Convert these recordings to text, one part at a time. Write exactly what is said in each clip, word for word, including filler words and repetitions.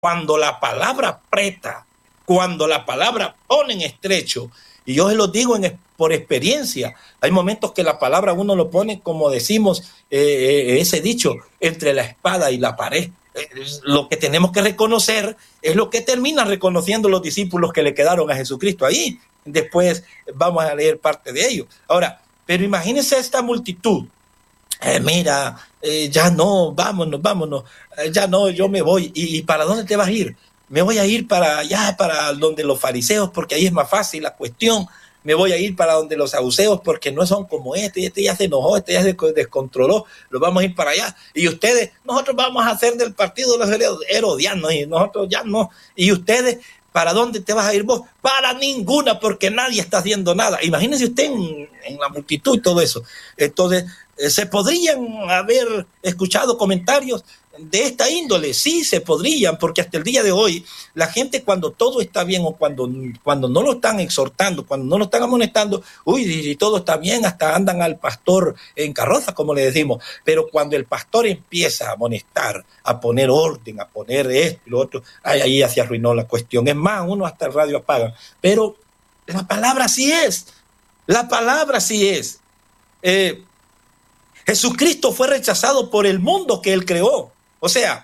cuando la palabra aprieta, cuando la palabra pone en estrecho, y yo se lo digo en, por experiencia, hay momentos que la palabra uno lo pone, como decimos, eh, ese dicho, entre la espada y la pared. Eh, lo que tenemos que reconocer es lo que terminan reconociendo los discípulos que le quedaron a Jesucristo ahí. Después vamos a leer parte de ello. Ahora, pero imagínense esta multitud. Eh, mira, eh, ya no, vámonos, vámonos, eh, ya no, yo me voy. ¿Y, ¿Y para dónde te vas a ir? Me voy a ir para allá, para donde los fariseos, porque ahí es más fácil la cuestión. Me voy a ir para donde los saduceos, porque no son como este, este ya se enojó, este ya se descontroló, lo vamos a ir para allá. Y ustedes, nosotros vamos a hacer del partido de los herodianos, y nosotros ya no. Y ustedes, ¿para dónde te vas a ir vos? Para ninguna, porque nadie está haciendo nada. Imagínense usted en, en la multitud y todo eso. Entonces, ¿se podrían haber escuchado comentarios de esta índole? Sí, se podrían, porque hasta el día de hoy, la gente cuando todo está bien o cuando, cuando no lo están exhortando, cuando no lo están amonestando, uy, y todo está bien, hasta andan al pastor en carroza, como le decimos. Pero cuando el pastor empieza a amonestar, a poner orden, a poner esto y lo otro, ahí, ahí ya se arruinó la cuestión. Es más, uno hasta el radio apaga. Pero la palabra sí es, la palabra sí es. Eh, Jesucristo fue rechazado por el mundo que él creó. O sea,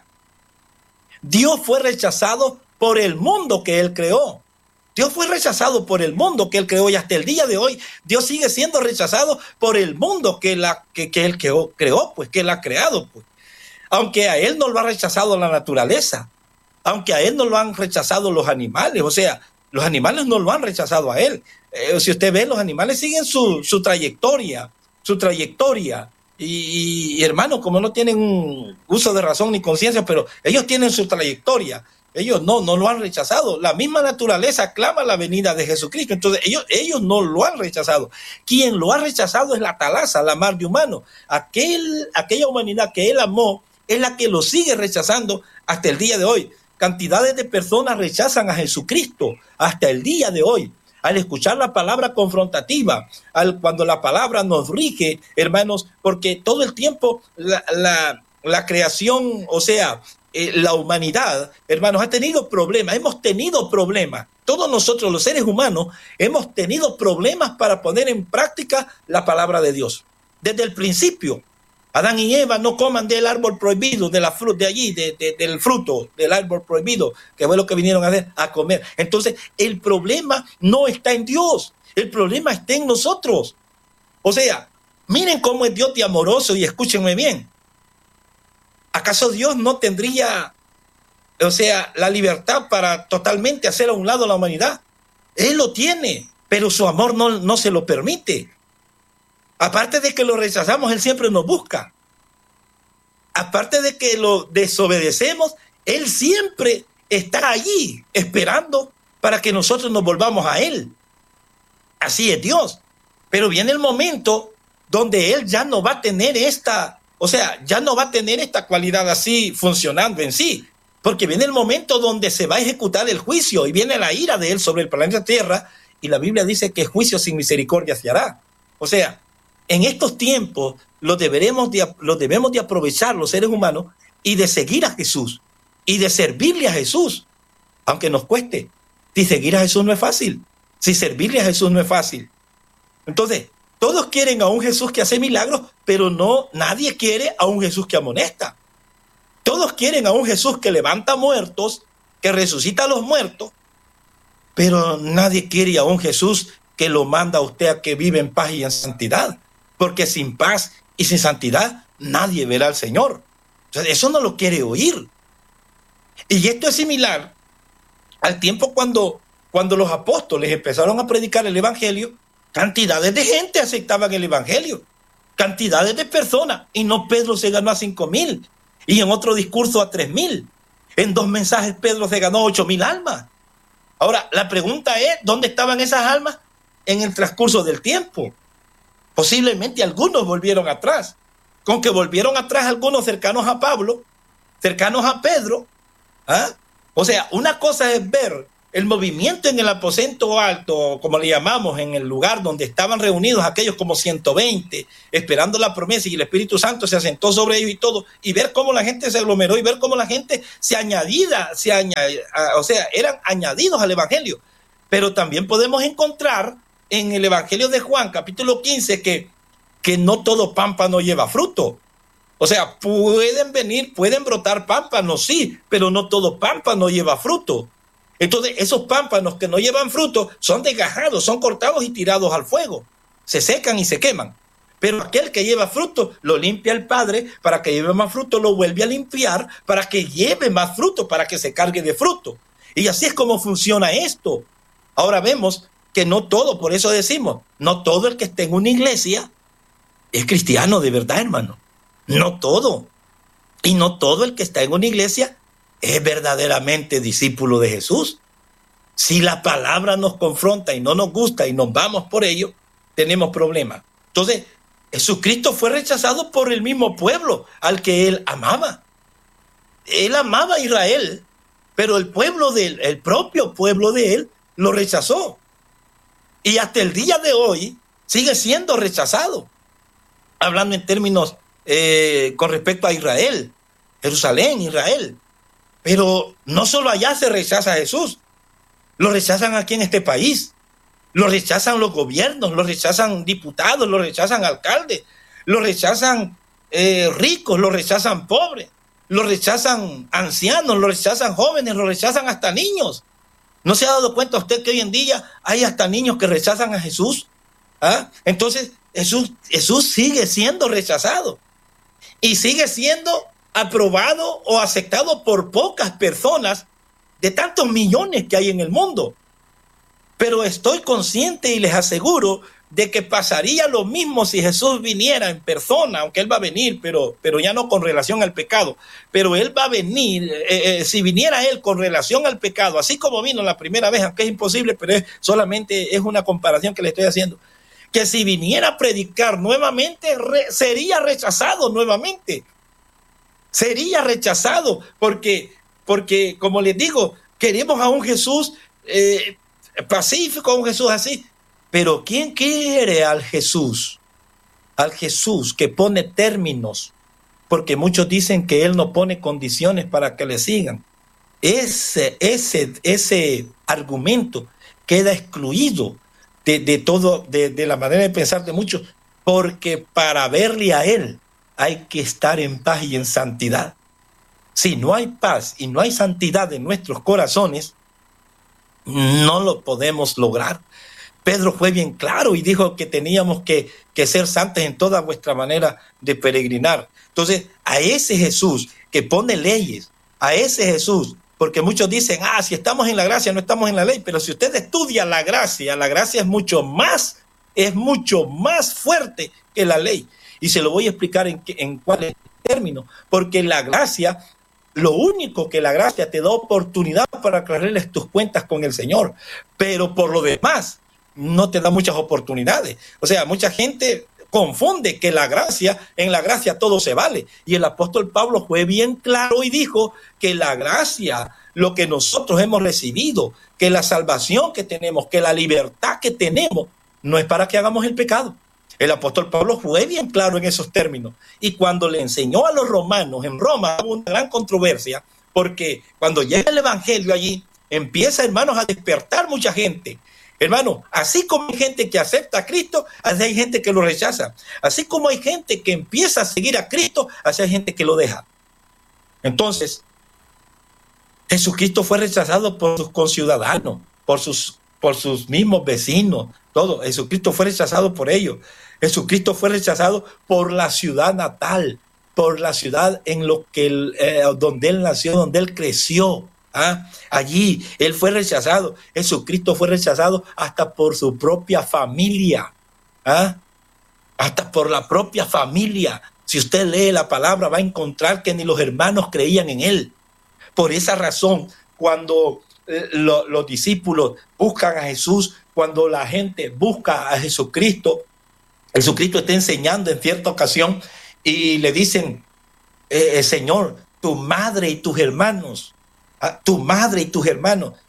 Dios fue rechazado por el mundo que él creó. Dios fue rechazado por el mundo que él creó y hasta el día de hoy Dios sigue siendo rechazado por el mundo que, la, que, que él creó, creó, pues que él ha creado. Pues. Aunque a él no lo ha rechazado la naturaleza, aunque a él no lo han rechazado los animales, o sea, los animales no lo han rechazado a él. Eh, si usted ve, los animales siguen su, su trayectoria, su trayectoria. Y, y hermanos, como no tienen uso de razón ni conciencia, pero ellos tienen su trayectoria, ellos no, no lo han rechazado. La misma naturaleza clama la venida de Jesucristo, entonces ellos, ellos no lo han rechazado. Quien lo ha rechazado es la talaza, la mar de humano. Aquel, aquella humanidad que él amó es la que lo sigue rechazando hasta el día de hoy. Cantidades de personas rechazan a Jesucristo hasta el día de hoy. Al escuchar la palabra confrontativa, al, cuando la palabra nos rige, hermanos, porque todo el tiempo la, la, la creación, o sea, eh, la humanidad, hermanos, ha tenido problemas, hemos tenido problemas. Todos nosotros, los seres humanos, hemos tenido problemas para poner en práctica la palabra de Dios. Desde el principio, Adán y Eva no coman del árbol prohibido, de la fruta, de allí, de, de, del fruto del árbol prohibido, que fue lo que vinieron a hacer, a comer. Entonces, el problema no está en Dios, el problema está en nosotros. O sea, miren cómo es Dios de amoroso y escúchenme bien. ¿Acaso Dios no tendría, o sea, la libertad para totalmente hacer a un lado a la humanidad? Él lo tiene, pero su amor no, no se lo permite. Aparte de que lo rechazamos, Él siempre nos busca. Aparte de que lo desobedecemos, Él siempre está allí esperando para que nosotros nos volvamos a Él. Así es Dios. Pero viene el momento donde Él ya no va a tener esta, o sea, ya no va a tener esta cualidad así funcionando en sí. Porque viene el momento donde se va a ejecutar el juicio y viene la ira de Él sobre el planeta Tierra y la Biblia dice que juicio sin misericordia se hará. O sea, en estos tiempos lo deberemos de, lo debemos de aprovechar los seres humanos y de seguir a Jesús y de servirle a Jesús, aunque nos cueste. Si seguir a Jesús no es fácil, si servirle a Jesús no es fácil. Entonces, todos quieren a un Jesús que hace milagros, pero no, nadie quiere a un Jesús que amonesta. Todos quieren a un Jesús que levanta muertos, que resucita a los muertos, pero nadie quiere a un Jesús que lo manda a usted a que vive en paz y en santidad. Porque sin paz y sin santidad nadie verá al Señor. Entonces, eso no lo quiere oír. Y esto es similar al tiempo cuando, cuando los apóstoles empezaron a predicar el evangelio, cantidades de gente aceptaban el evangelio, cantidades de personas, y no Pedro se ganó a cinco mil, y en otro discurso a tres mil. En dos mensajes Pedro se ganó ocho mil almas. Ahora, la pregunta es, ¿dónde estaban esas almas en el transcurso del tiempo? Posiblemente algunos volvieron atrás. Con que volvieron atrás algunos cercanos a Pablo, cercanos a Pedro. ¿Ah? O sea, una cosa es ver el movimiento en el aposento alto, como le llamamos, en el lugar donde estaban reunidos aquellos como ciento veinte, esperando la promesa, y el Espíritu Santo se asentó sobre ellos y todo, y ver cómo la gente se aglomeró y ver cómo la gente se añadida, se añadida, o sea, eran añadidos al Evangelio. Pero también podemos encontrar en el Evangelio de Juan, capítulo quince, que, que no todo pámpano lleva fruto. O sea, pueden venir, pueden brotar pámpanos, sí, pero no todo pámpano lleva fruto. Entonces, esos pámpanos que no llevan fruto son desgajados, son cortados y tirados al fuego. Se secan y se queman. Pero aquel que lleva fruto, lo limpia el Padre para que lleve más fruto, lo vuelve a limpiar para que lleve más fruto, para que se cargue de fruto. Y así es como funciona esto. Ahora vemos que no todo, por eso decimos, no todo el que esté en una iglesia es cristiano de verdad, hermano. No todo. Y no todo el que está en una iglesia es verdaderamente discípulo de Jesús. Si la palabra nos confronta y no nos gusta y nos vamos por ello, tenemos problemas. Entonces, Jesucristo fue rechazado por el mismo pueblo al que él amaba. Él amaba a Israel, pero el pueblo de él, el propio pueblo de él, lo rechazó. Y hasta el día de hoy sigue siendo rechazado. Hablando en términos eh, con respecto a Israel, Jerusalén, Israel. Pero no solo allá se rechaza a Jesús, lo rechazan aquí en este país, lo rechazan los gobiernos, lo rechazan diputados, lo rechazan alcaldes, lo rechazan eh, ricos, lo rechazan pobres, lo rechazan ancianos, lo rechazan jóvenes, lo rechazan hasta niños. ¿No se ha dado cuenta usted que hoy en día hay hasta niños que rechazan a Jesús? ¿Ah? Entonces Jesús, Jesús sigue siendo rechazado y sigue siendo aprobado o aceptado por pocas personas de tantos millones que hay en el mundo. Pero estoy consciente y les aseguro de que pasaría lo mismo si Jesús viniera en persona, aunque Él va a venir, pero, pero ya no con relación al pecado. Pero Él va a venir, eh, eh, si viniera Él con relación al pecado, así como vino la primera vez, aunque es imposible, pero es solamente es una comparación que le estoy haciendo, que si viniera a predicar nuevamente, re, sería rechazado nuevamente. Sería rechazado porque, porque, como les digo, queremos a un Jesús eh, pacífico, a un Jesús así. Pero ¿quién quiere al Jesús? Al Jesús que pone términos, porque muchos dicen que Él no pone condiciones para que le sigan. Ese, ese, ese argumento queda excluido de, de todo, de, de la manera de pensar de muchos, porque para verle a Él hay que estar en paz y en santidad. Si no hay paz y no hay santidad en nuestros corazones, no lo podemos lograr. Pedro fue bien claro y dijo que teníamos que, que ser santos en toda vuestra manera de peregrinar. Entonces, a ese Jesús que pone leyes, a ese Jesús, porque muchos dicen, ah, si estamos en la gracia, no estamos en la ley, pero si usted estudia la gracia, la gracia es mucho más, es mucho más fuerte que la ley. Y se lo voy a explicar en, en cuál término, porque la gracia, lo único que la gracia te da oportunidad para aclararles tus cuentas con el Señor, pero por lo demás no te da muchas oportunidades. O sea, mucha gente confunde que la gracia, en la gracia todo se vale. Y el apóstol Pablo fue bien claro y dijo que la gracia, lo que nosotros hemos recibido, que la salvación que tenemos, que la libertad que tenemos, no es para que hagamos el pecado. El apóstol Pablo fue bien claro en esos términos. Y cuando le enseñó a los romanos, en Roma hubo una gran controversia, porque cuando llega el evangelio allí, empieza, hermanos, a despertar mucha gente. Hermano, así como hay gente que acepta a Cristo, así hay gente que lo rechaza. Así como hay gente que empieza a seguir a Cristo, así hay gente que lo deja. Entonces, Jesucristo fue rechazado por sus conciudadanos, por sus, por sus mismos vecinos, todo. Jesucristo fue rechazado por ellos. Jesucristo fue rechazado por la ciudad natal, por la ciudad en lo que él, eh, donde él nació, donde él creció. ¿Ah? Allí él fue rechazado. Jesucristo fue rechazado hasta por su propia familia. ¿Ah? Hasta por la propia familia. Si usted lee la palabra, va a encontrar que ni los hermanos creían en él. Por esa razón, cuando eh, lo, los discípulos buscan a Jesús, cuando la gente busca a Jesucristo, Jesucristo está enseñando en cierta ocasión y le dicen, eh, Señor, tu madre y tus hermanos, tu madre y tus hermanos.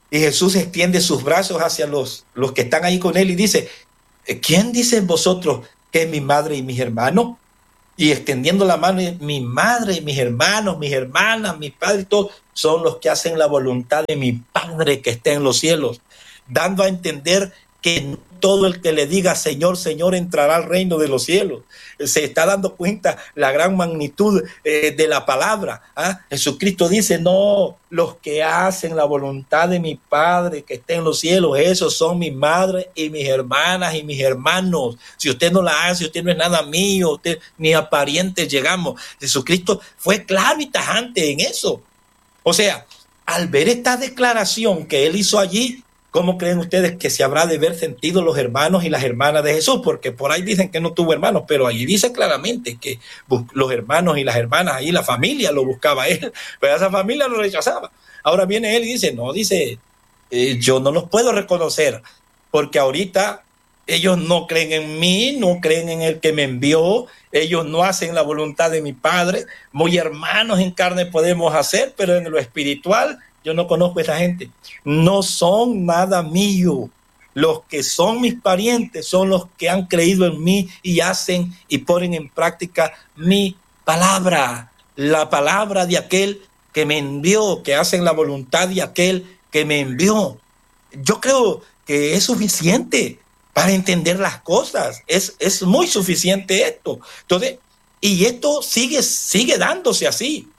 Y Jesús extiende sus brazos hacia los, los que están ahí con él y dice, ¿quién dicen vosotros que es mi madre y mis hermanos? Y extendiendo la mano, mi madre y mis hermanos, mis hermanas, mis padres, todos son los que hacen la voluntad de mi Padre que está en los cielos, dando a entender que todo el que le diga Señor, Señor entrará al reino de los cielos. Se está dando cuenta la gran magnitud eh, de la palabra. ¿Ah? Jesucristo dice, no, los que hacen la voluntad de mi Padre que está en los cielos, esos son mi madre y mis hermanas y mis hermanos. Si usted no la hace, usted no es nada mío, usted ni a parientes llegamos. Jesucristo fue claro y tajante en eso. O sea, al ver esta declaración que él hizo allí, ¿cómo creen ustedes que se habrá de haber sentido los hermanos y las hermanas de Jesús? Porque por ahí dicen que no tuvo hermanos, pero allí dice claramente que los hermanos y las hermanas, ahí la familia lo buscaba a él, pero esa familia lo rechazaba. Ahora viene él y dice, no, dice, eh, yo no los puedo reconocer, porque ahorita ellos no creen en mí, no creen en el que me envió, ellos no hacen la voluntad de mi Padre, muy hermanos en carne podemos hacer, pero en lo espiritual yo no conozco a esa gente. No son nada mío. Los que son mis parientes son los que han creído en mí y hacen y ponen en práctica mi palabra. La palabra de aquel que me envió, que hacen la voluntad de aquel que me envió. Yo creo que es suficiente para entender las cosas. Es, es muy suficiente esto. Entonces, y esto sigue, sigue dándose así.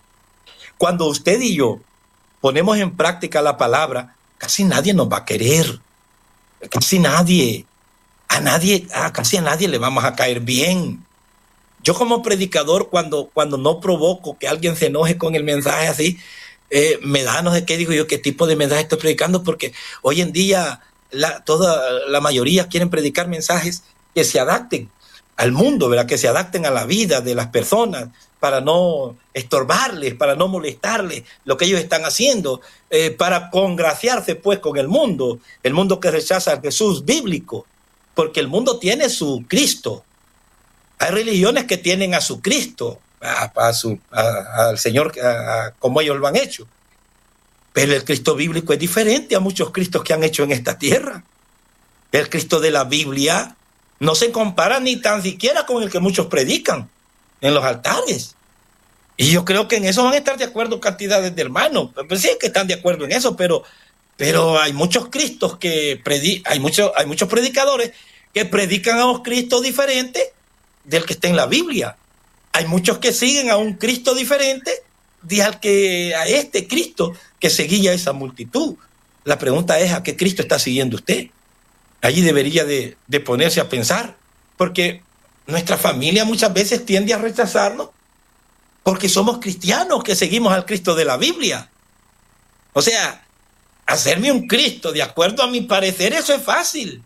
Cuando usted y yo ponemos en práctica la palabra, casi nadie nos va a querer. Casi nadie. A nadie, a casi a nadie le vamos a caer bien. Yo como predicador, cuando, cuando no provoco que alguien se enoje con el mensaje así, eh, me da no sé qué, digo yo, qué tipo de mensaje estoy predicando, porque hoy en día la, toda la mayoría quieren predicar mensajes que se adapten al mundo, ¿verdad? Que se adapten a la vida de las personas, para no estorbarles, para no molestarles lo que ellos están haciendo, eh, para congraciarse pues con el mundo, el mundo que rechaza a Jesús bíblico, porque el mundo tiene su Cristo. Hay religiones que tienen a su Cristo, a, a su, a, al Señor, a, a, como ellos lo han hecho. Pero el Cristo bíblico es diferente a muchos Cristos que han hecho en esta tierra. El Cristo de la Biblia no se compara ni tan siquiera con el que muchos predican en los altares. Y yo creo que en eso van a estar de acuerdo cantidades de hermanos. Pues sí que están de acuerdo en eso, pero, pero hay muchos cristos que predican, hay muchos, hay muchos predicadores que predican a un Cristo diferente del que está en la Biblia. Hay muchos que siguen a un Cristo diferente de al que, a este Cristo que seguía esa multitud. La pregunta es, ¿a qué Cristo está siguiendo usted? Allí debería de, de ponerse a pensar, porque nuestra familia muchas veces tiende a rechazarnos porque somos cristianos que seguimos al Cristo de la Biblia. O sea, hacerme un Cristo de acuerdo a mi parecer, eso es fácil.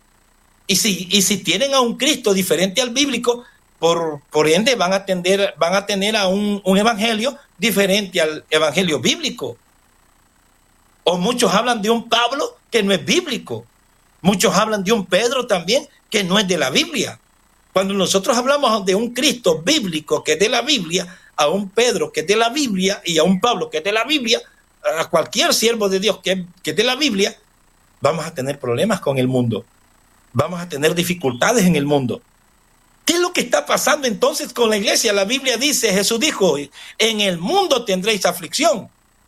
Y si, y si tienen a un Cristo diferente al bíblico, por, por ende van a, tender, van a tener a un, un evangelio diferente al evangelio bíblico. O muchos hablan de un Pablo que no es bíblico. Muchos hablan de un Pedro también que no es de la Biblia. Cuando nosotros hablamos de un Cristo bíblico que es de la Biblia, a un Pedro que es de la Biblia y a un Pablo que es de la Biblia, a cualquier siervo de Dios que, que es de la Biblia, vamos a tener problemas con el mundo. Vamos a tener dificultades en el mundo. ¿Qué es lo que está pasando entonces con la iglesia? La Biblia dice, Jesús dijo, en el mundo tendréis aflicción.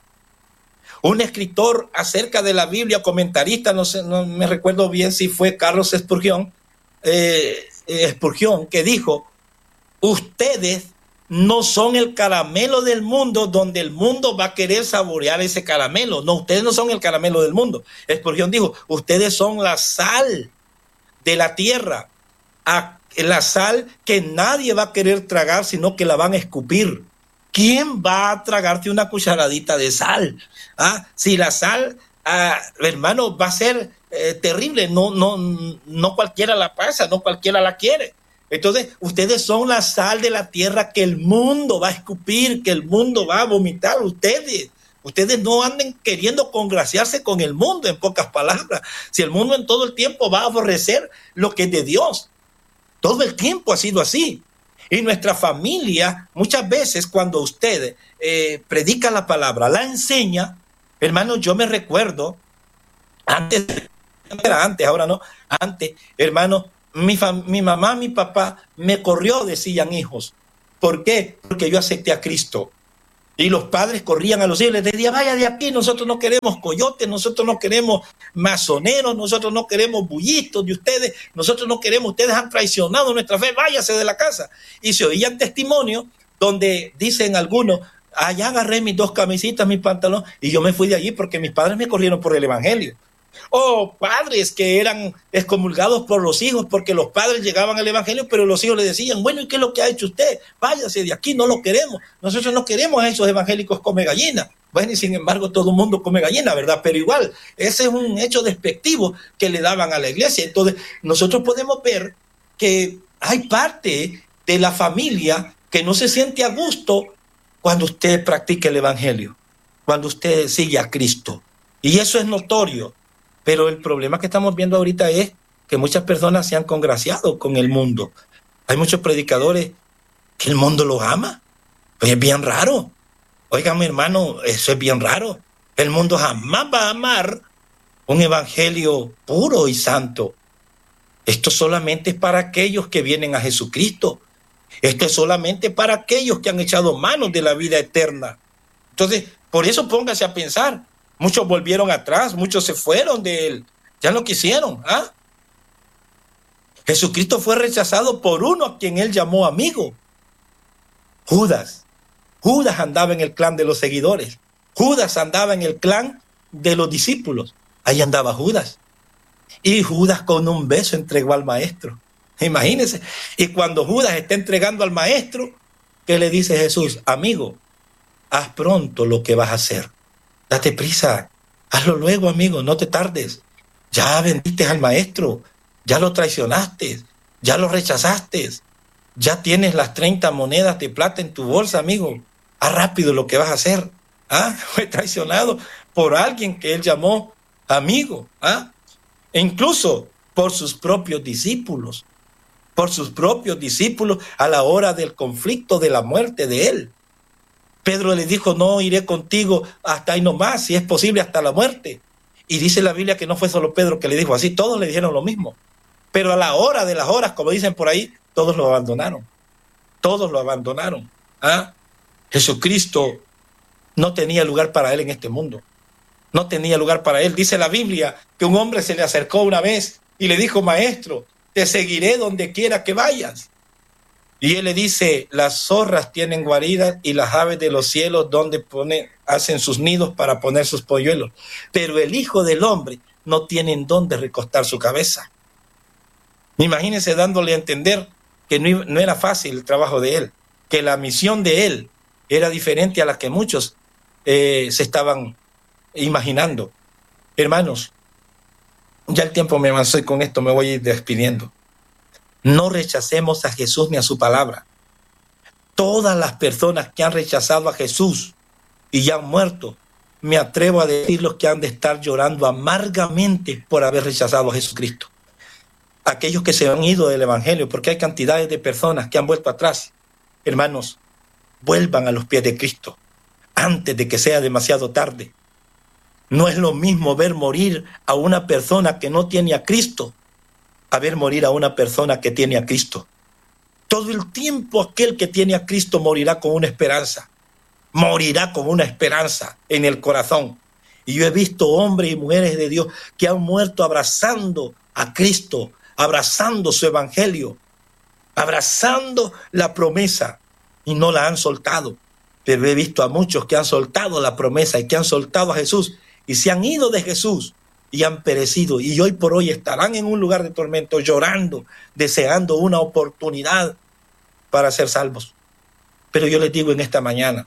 Un escritor acerca de la Biblia, comentarista, no sé, no me recuerdo bien si fue Carlos Spurgeon, eh, Spurgeon, que dijo, ustedes no son el caramelo del mundo donde el mundo va a querer saborear ese caramelo. No, ustedes no son el caramelo del mundo. Spurgeon dijo, ustedes son la sal de la tierra, a la sal que nadie va a querer tragar, sino que la van a escupir. ¿Quién va a tragarte una cucharadita de sal? ¿Ah? Si la sal, ah, hermano, va a ser eh, terrible, no, no, no cualquiera la pasa, no cualquiera la quiere. Entonces, ustedes son la sal de la tierra que el mundo va a escupir, que el mundo va a vomitar. Ustedes, ustedes no anden queriendo congraciarse con el mundo, en pocas palabras. Si el mundo en todo el tiempo va a aborrecer lo que es de Dios. Todo el tiempo ha sido así. Y nuestra familia, muchas veces cuando usted eh, predica la palabra, la enseña, Hermano, yo me recuerdo, antes, era antes, ahora no, antes, hermano, mi, fam, mi mamá, mi papá me corrió, decían hijos. ¿Por qué? Porque yo acepté a Cristo. Y los padres corrían a los hijos y les decían, vaya de aquí, nosotros no queremos coyotes, nosotros no queremos masoneros, nosotros no queremos bullitos de ustedes, nosotros no queremos, ustedes han traicionado nuestra fe, váyase de la casa. Y se oían testimonios donde dicen algunos, allá agarré mis dos camisitas, mi pantalón, y yo me fui de allí porque mis padres me corrieron por el evangelio. O padres que eran excomulgados por los hijos porque los padres llegaban al evangelio, pero los hijos le decían, bueno, ¿y qué es lo que ha hecho usted? Váyase de aquí, no lo queremos. Nosotros no queremos a esos evangélicos come gallina. Bueno, y sin embargo todo el mundo come gallina, ¿verdad? Pero igual, ese es un hecho despectivo que le daban a la iglesia. Entonces, nosotros podemos ver que hay parte de la familia que no se siente a gusto cuando usted practica el evangelio, cuando usted sigue a Cristo. Y eso es notorio. Pero el problema que estamos viendo ahorita es que muchas personas se han congraciado con el mundo. Hay muchos predicadores que el mundo los ama. Pues es bien raro. Oigan, mi hermano, eso es bien raro. El mundo jamás va a amar un evangelio puro y santo. Esto solamente es para aquellos que vienen a Jesucristo. Esto es solamente para aquellos que han echado manos de la vida eterna. Entonces, por eso póngase a pensar. Muchos volvieron atrás, muchos se fueron de él, ya no quisieron. ¿ah? Jesucristo fue rechazado por uno a quien él llamó amigo. Judas. Judas andaba en el clan de los seguidores. Judas andaba en el clan de los discípulos. Ahí andaba Judas. Y Judas con un beso entregó al maestro. Imagínense. Y cuando Judas está entregando al maestro, ¿qué le dice Jesús? Amigo, haz pronto lo que vas a hacer. Date prisa, hazlo luego, amigo, no te tardes. Ya vendiste al maestro, ya lo traicionaste, ya lo rechazaste, ya tienes las treinta monedas de plata en tu bolsa, amigo. Haz rápido lo que vas a hacer. ¿Ah? Fue traicionado por alguien que él llamó amigo. ¿Ah? E incluso por sus propios discípulos, por sus propios discípulos a la hora del conflicto de la muerte de él. Pedro le dijo, no iré contigo hasta ahí nomás, si es posible hasta la muerte. Y dice la Biblia que no fue solo Pedro que le dijo así, todos le dijeron lo mismo. Pero a la hora de las horas, como dicen por ahí, todos lo abandonaron. Todos lo abandonaron. ¿Ah? Jesucristo no tenía lugar para él en este mundo. No tenía lugar para él. Dice la Biblia que un hombre se le acercó una vez y le dijo, maestro, te seguiré donde quiera que vayas. Y él le dice, las zorras tienen guaridas y las aves de los cielos donde pone, hacen sus nidos para poner sus polluelos. Pero el Hijo del Hombre no tiene en dónde recostar su cabeza. Imagínense dándole a entender que no, no era fácil el trabajo de él, que la misión de él era diferente a la que muchos eh, se estaban imaginando. Hermanos, ya el tiempo me avanzó y con esto me voy a ir despidiendo. No rechacemos a Jesús ni a su palabra. Todas las personas que han rechazado a Jesús y ya han muerto, me atrevo a decir los que han de estar llorando amargamente por haber rechazado a Jesucristo. Aquellos que se han ido del evangelio, porque hay cantidades de personas que han vuelto atrás. Hermanos, vuelvan a los pies de Cristo antes de que sea demasiado tarde. No es lo mismo ver morir a una persona que no tiene a Cristo a ver morir a una persona que tiene a Cristo. Todo el tiempo aquel que tiene a Cristo morirá con una esperanza. Morirá con una esperanza en el corazón. Y yo he visto hombres y mujeres de Dios que han muerto abrazando a Cristo, abrazando su evangelio, abrazando la promesa y no la han soltado. Pero he visto a muchos que han soltado la promesa y que han soltado a Jesús y se han ido de Jesús y han perecido, y hoy por hoy estarán en un lugar de tormento llorando, deseando una oportunidad para ser salvos. Pero yo les digo en esta mañana,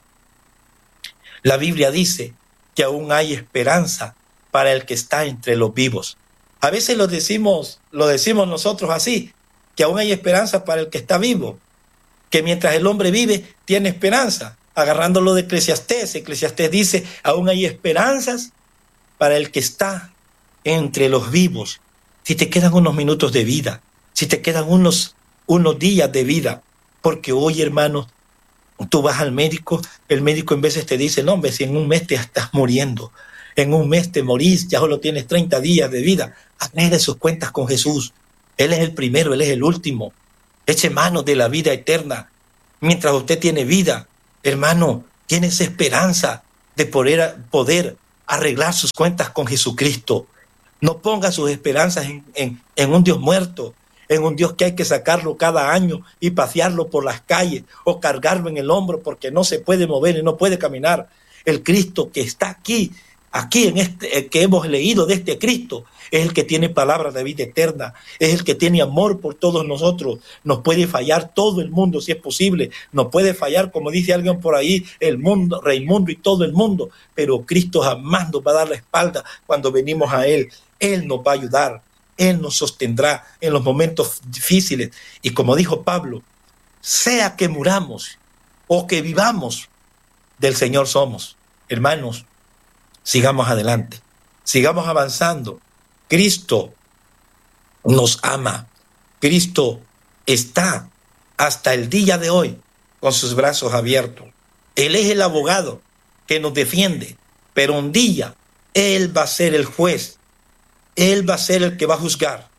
la Biblia dice que aún hay esperanza para el que está entre los vivos. A veces lo decimos, lo decimos nosotros así, que aún hay esperanza para el que está vivo, que mientras el hombre vive tiene esperanza. Agarrándolo de Eclesiastés, Eclesiastés dice, aún hay esperanzas para el que está entre los vivos. Si te quedan unos minutos de vida, si te quedan unos, unos días de vida, porque hoy, hermanos, tú vas al médico, el médico en veces te dice, no, hombre, si en un mes te estás muriendo. en un mes te morís, ya solo tienes treinta días de vida. Arregle sus cuentas con Jesús. Él es el primero, Él es el último. Eche mano de la vida eterna. Mientras usted tiene vida, hermano, tiene esa esperanza de poder, poder arreglar sus cuentas con Jesucristo. No ponga sus esperanzas en, en, en un Dios muerto, en un Dios que hay que sacarlo cada año y pasearlo por las calles o cargarlo en el hombro porque no se puede mover y no puede caminar. El Cristo que está aquí, aquí en este que hemos leído de este Cristo, es el que tiene palabras de vida eterna, es el que tiene amor por todos nosotros. Nos puede fallar todo el mundo si es posible, nos puede fallar, como dice alguien por ahí, el mundo, Raimundo y todo el mundo, pero Cristo jamás nos va a dar la espalda cuando venimos a Él. Él nos va a ayudar, Él nos sostendrá en los momentos difíciles. Y como dijo Pablo, sea que muramos o que vivamos, del Señor somos. Hermanos, sigamos adelante, sigamos avanzando. Cristo nos ama. Cristo está hasta el día de hoy con sus brazos abiertos. Él es el abogado que nos defiende, pero un día Él va a ser el juez. Él va a ser el que va a juzgar.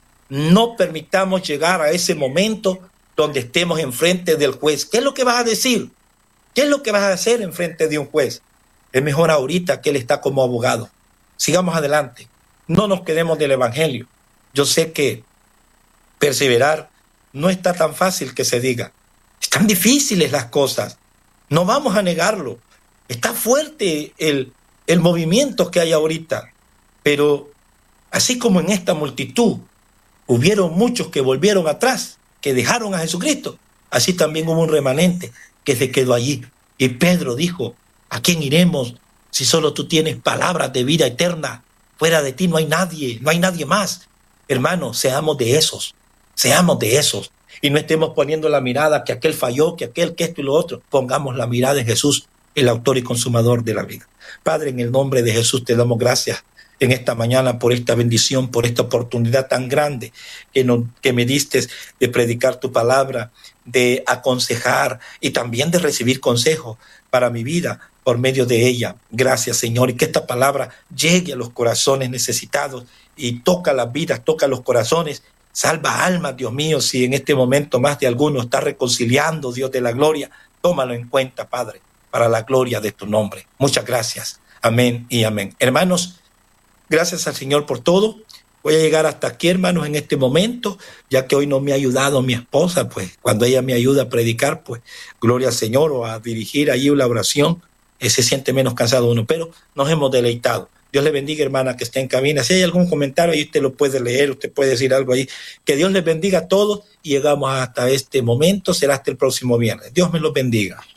No permitamos llegar a ese momento donde estemos enfrente del juez. ¿Qué es lo que vas a decir? ¿Qué es lo que vas a hacer enfrente de un juez? Es mejor ahorita que Él está como abogado. Sigamos adelante. No nos quedemos del Evangelio. Yo sé que perseverar no está tan fácil que se diga. Están difíciles las cosas. No vamos a negarlo. Está fuerte el, el movimiento que hay ahorita. Pero así como en esta multitud hubieron muchos que volvieron atrás, que dejaron a Jesucristo, así también hubo un remanente que se quedó allí. Y Pedro dijo, ¿a quién iremos si solo tú tienes palabras de vida eterna? Fuera de ti no hay nadie, no hay nadie más. Hermanos, seamos de esos, seamos de esos. Y no estemos poniendo la mirada que aquel falló, que aquel, que esto y lo otro. Pongamos la mirada en Jesús, el autor y consumador de la vida. Padre, en el nombre de Jesús te damos gracias en esta mañana por esta bendición, por esta oportunidad tan grande que, no, que me diste de predicar tu palabra, de aconsejar y también de recibir consejos para mi vida por medio de ella. Gracias, Señor, y que esta palabra llegue a los corazones necesitados y toca las vidas, toca los corazones, salva almas, Dios mío. Si en este momento más de alguno está reconciliando, Dios de la gloria, tómalo en cuenta, Padre, para la gloria de tu nombre. Muchas gracias. Amén y amén. Hermanos, gracias al Señor por todo. Voy a llegar hasta aquí, hermanos, en este momento, ya que hoy no me ha ayudado mi esposa, pues cuando ella me ayuda a predicar, pues gloria al Señor, o a dirigir allí una oración, eh, se siente menos cansado uno, pero nos hemos deleitado. Dios le bendiga, hermana, que esté en cabina. Si hay algún comentario ahí, usted lo puede leer, usted puede decir algo ahí. Que Dios les bendiga a todos y llegamos hasta este momento, será hasta el próximo viernes. Dios me los bendiga.